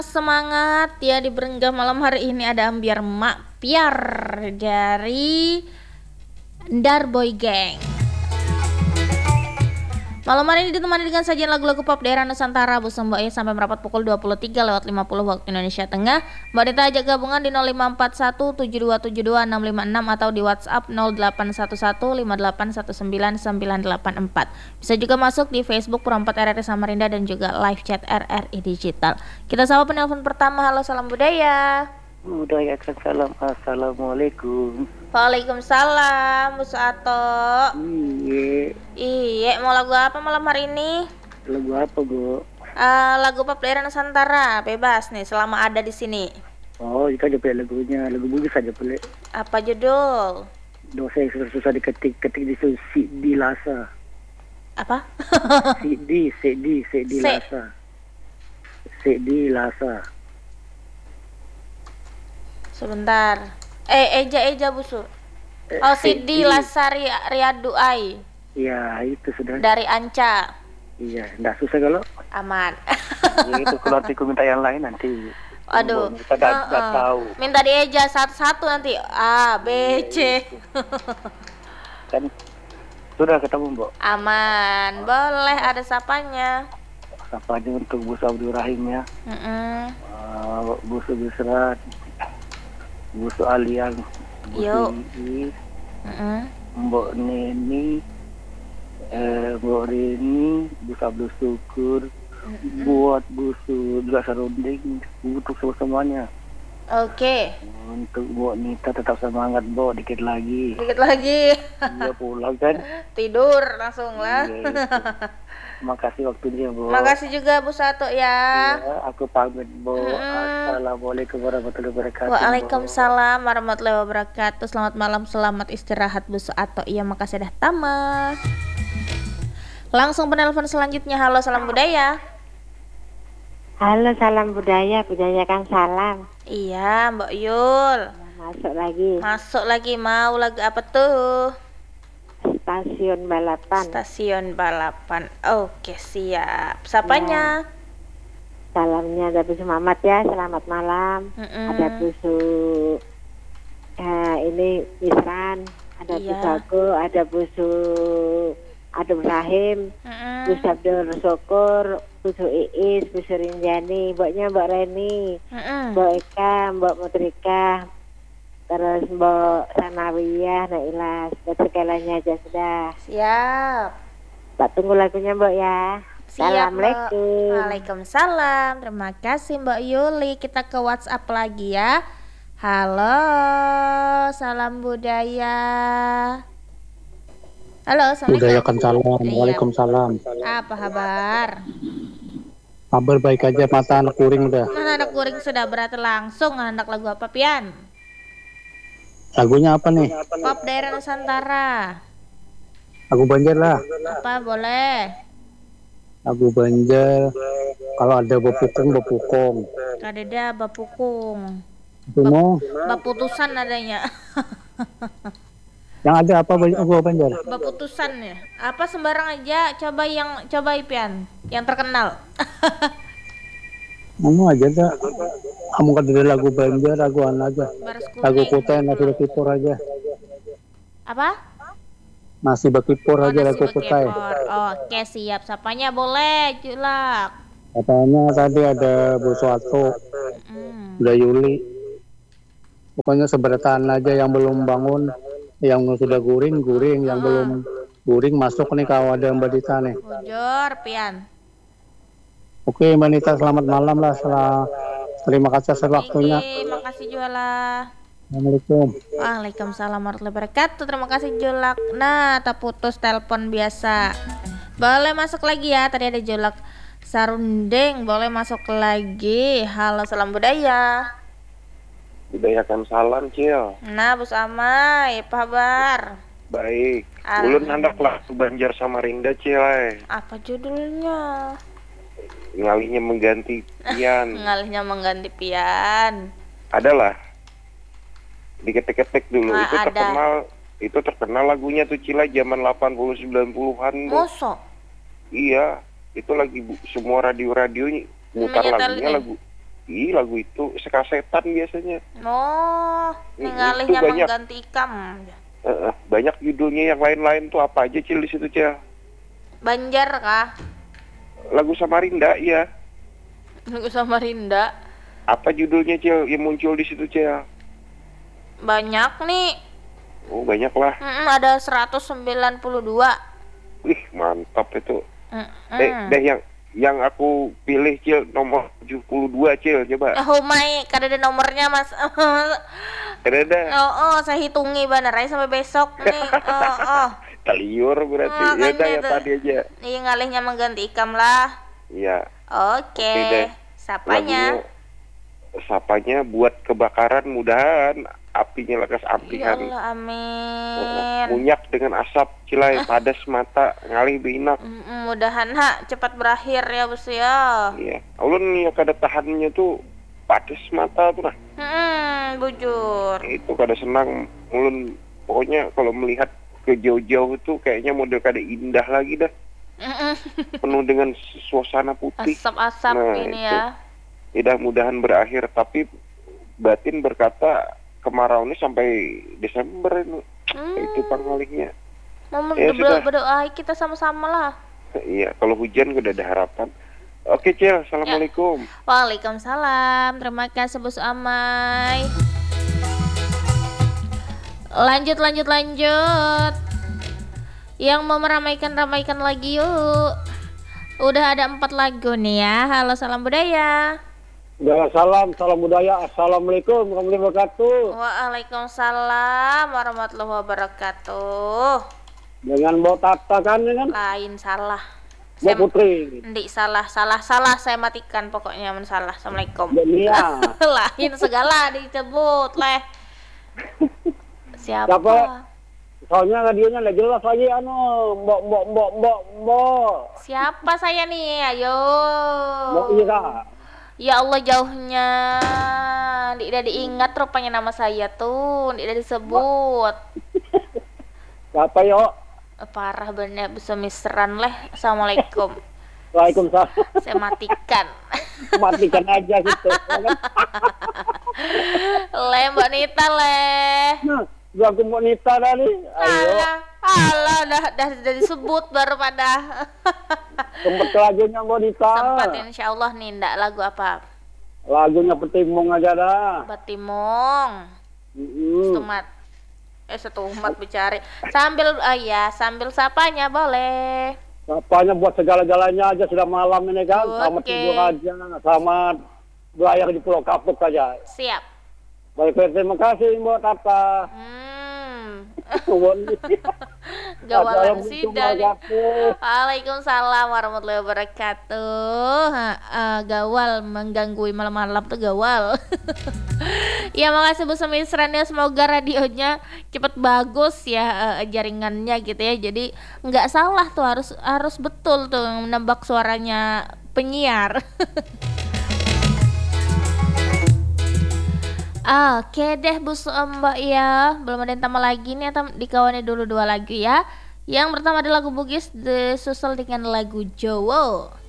Semangat ya di Berenggah malam hari ini ada Ambiar Mak Piar dari Darboy Gang. Malam hari ini ditemani dengan sajian lagu-lagu pop daerah Nusantara bersama Mbak E sampai merapat pukul 23:50 waktu Indonesia Tengah. Mbak Dita ajak gabungan di 0541727266 atau di WhatsApp 081158199984. Bisa juga masuk di Facebook Pro 4 RRI Samarinda dan juga live chat RRI Digital. Kita sapa penelpon pertama. Halo, salam budaya. Budayakan salam. Assalamualaikum. Waalaikumsalam, Bu Suato. Iya. Mau lagu apa malam hari ini? Lagu apa, Bu? Lagu pop daerah Nusantara, bebas nih selama ada di sini. Oh, itu aja pilih lagunya. Lagu bagus aja pilih. Apa judul? Dosa yang susah diketik di si di lasa. Apa? si di lasa. Si di lasa. Sebentar. Eja Busu. Oh, Sidi Lasari Riyadu Ai. Iya, itu sudah. Dari Anca. Iya, enggak susah kalau. Aman. Ya, itu kalau aku minta yang lain nanti. Aduh. Kita enggak tahu. Minta di Eja satu-satu nanti. A, B, C. Kan sudah ketemu, Bu. Aman. Boleh, ada sapanya. Sapanya untuk Bu Abdul Rahim ya. Bu Subisrat. Bu Alian, Bu Sini, Mbok Neni, Mbok Rini, Bu Abdul Syukur, buat Bu juga Sarunding, untuk semuanya. Oke. Untuk Bu Nita tetap semangat, Bu, dikit lagi. Iya, pulang kan. Tidur langsung lah. Iya, makasih waktunya, Bu. Makasih juga Bu Sato ya. Ya, aku pamit, Bu. Assalamualaikum warahmatullahi wabarakatuh. Waalaikumsalam warahmatullahi wabarakatuh. Selamat malam, selamat istirahat Bu Sato. Iya, makasih dah tamat. Langsung penelpon selanjutnya. Halo, salam budaya. Halo, salam budaya, budayakan salam. Iya, Mbak Yul. Masuk lagi, mau lagu apa tuh? Stasiun balapan. Oke, siap. Sapanya? Salamnya ada Bu Mamat ya, selamat malam. Ada Bu ini Isran, ada Bu Sago, ada Bu Adem Rahim, Bu Abdul Syukur, Bu Iis, Bu Rinjani, Mbak Reni, Mbak Eka, Mbak Mutrika, terus Mbak Sanawiyah, Nailah, segalanya aja sudah. Siap. Mbak tunggu lagunya Mbak ya. Siap, Assalamualaikum. Waalaikumsalam. Terima kasih Mbak Yuli. Kita ke WhatsApp lagi ya. Halo, salam budaya. Halo, assalamualaikum. Budayakan salam. Waalaikumsalam. Apa kabar? Kabar baik aja, mata anak kuring udah. Anak kuring sudah berarti langsung anak lagu apa Pian? Lagunya apa nih? Pop daerah Nusantara. Lagu Banjar lah. Apa boleh? Lagu Banjar. Kalau ada bepukung. Kadeda bapukung. Baputusan adanya. Yang ada apa lagu Banjar? Baputusan ya. Apa sembarang aja, coba Ipian yang terkenal. Kamu aja dah. Kamu kan ada lagu Banjar, lagu aja. Lagu Kutai, nasi bakipur aja. Apa? Nasi bakipur aja lagu Kutai. Oke, siap. Sapanya boleh, Julak. Katanya tadi ada Bu Suato, udah Yuli. Pokoknya seberatan aja yang belum bangun, yang sudah guring, yang belum guring masuk nih kalau ada Mbak Dita nih. Bujur, Pian. Oke, Mbak Dita, selamat malam lah. Terima kasih atas waktunya. Terima kasih Julak. Assalamualaikum. Waalaikumsalam warahmatullahi wabarakatuh. Terima kasih Julak. Nah, tak putus telepon biasa. Boleh masuk lagi ya. Tadi ada Julak Sarunding, boleh masuk lagi. Halo, salam budaya. Budayakan salam, Cil. Nah, Bos Amai, apa kabar? Baik. Ulun hendak lagu Banjar Samarinda, Cil. Apa judulnya? Ngalihnya mengganti Pian. Ngalihnya mengganti Pian. Adalah. Diketek-ketek dulu. Nah, itu terkenal lagunya tuh, Cila, zaman 80 90-an tuh. Mosok. Iya, itu lagi semua radio-radio mutar lagunya, lagu lagu itu sekasetan biasanya. Oh, Itu ngalihnya banyak. mengganti ikam. Banyak judulnya, yang lain-lain tuh apa aja Cil di situ Cil? Banjar kah? Lagu Samarinda ya. Lagu Samarinda. Apa judulnya Cil yang muncul di situ Cil? Banyak nih. Oh banyak lah. Ada 192. Wih mantap itu. Mm-mm. Deh yang aku pilih Cil nomor 72 Cil coba. Oh my, kada ada nomornya mas. Ada. Saya hitungi bener aja sampai besok nih. Taliur berarti. Ya Makanya udah ya tuh. tadi aja. Iya ngalihnya mengganti ikam lah. Iya. Oke. deh. Sapanya. Sapanya buat kebakaran, mudahan apinya lekas api Ya kan. Allah, amin. Munyak dengan asap Cilai, padas mata, ngalih binak. Mudahan cepat berakhir ya bos ya. Iya. Ulun nih kada tahannya tuh padas mata tuh nah. Bujur. Itu kada senang ulun, pokoknya kalau melihat ke jauh-jauh itu kayaknya model kada indah lagi dah. Penuh dengan suasana putih. Asap-asap Nah, ini itu. ya. Mudah-mudahan berakhir, tapi batin berkata kemarau ini sampai Desember ini. Itu pangalihnya. Ya, sudah. Berdoa kita sama-sama lah. Iya, kalau hujan udah ada harapan. Oke Cil, assalamualaikum. Waalaikumsalam. Terima kasih Bos Amai. Lanjut. Yang mau ramaikan lagi yuk. Udah ada 4 lagu nih ya. Halo, salam budaya. Ya, salam budaya. Assalamualaikum warahmatullahi wabarakatuh. Waalaikumsalam warahmatullahi wabarakatuh. Dengan Mbok Tata kan dengan Lain salah. Mbok Putri. Ndik salah. Saya matikan pokoknya salah. Assalamualaikum. Dunia. Lain segala disebut leh. Siapa? Soalnya radionya nggak jelas lagi Mbok. Siapa saya nih? Ayo. Mbok Ira. Ya Allah jauhnya. Tidak diingat rupanya nama saya tuh. Tidak disebut. Siapa yo? Parah bener bisa miseran leh. Assalamualaikum. Waalaikumsalam. Saya matikan. Matikan aja gitu. Leh Mbak Nita leh. Nah, aku mau Nita tadi. Ayo. Alah dah disebut baru pada. Sempat lagunya Mbok Nita. Sempat insya Allah nih ndak lagu apa? Lagunya Petimung aja dah. Batimong. Setumat bicari. Sambil sapanya boleh. Apanya buat segala-galanya aja, sudah malam ini kan. Selamat Oke. tidur aja, selamat belayar di Pulau Kapuk aja. Siap. Baik, terima kasih Mbak Tata. Gawalan sida nih. Assalamualaikum. Waalaikumsalam warahmatullahi wabarakatuh. Gawal mengganggu malam-malam tuh gawal. Ya makasih Bu Semisran ya, semoga radionya cepet bagus ya jaringannya gitu ya. Jadi nggak salah tuh, harus betul tuh menebak suaranya penyiar. Oke deh Bu Mbak ya. Belum ada yang tambah lagi nih, dikawani dulu 2 lagu ya. Yang pertama adalah lagu Bugis disusul dengan lagu Jowo.